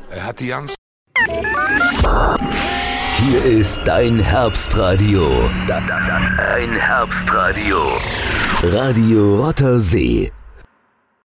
Er hat die ganz... Hier ist dein Herbstradio. Dein Herbstradio. Radio Rotter See.